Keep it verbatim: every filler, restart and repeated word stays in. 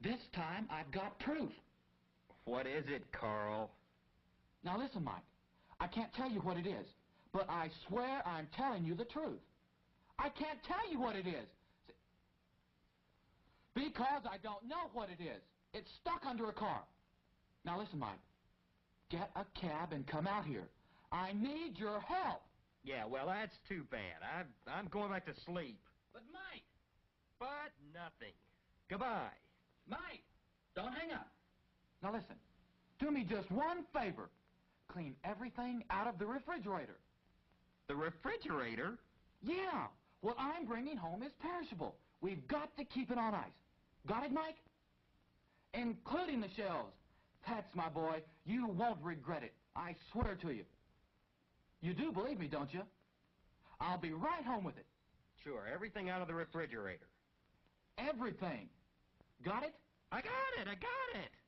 This time I've got proof. What is it, Carl? Now listen, Mike. I can't tell you what it is, but I swear I'm telling you the truth. I can't tell you what it is. Because I don't know what it is. It's stuck under a car. Now listen, Mike. Get a cab and come out here. I need your help. Yeah, well, that's too bad. I, I'm going back to sleep. But Mike! But nothing. Goodbye. Mike! Don't hang up. Now listen. Do me just one favor. Clean everything out of the refrigerator. The refrigerator? Yeah. What I'm bringing home is perishable. We've got to keep it on ice. Got it, Mike? Including the shelves. That's my boy. You won't regret it. I swear to you. You do believe me, don't you? I'll be right home with it. Sure, everything out of the refrigerator. Everything. Got it? I got it, I got it!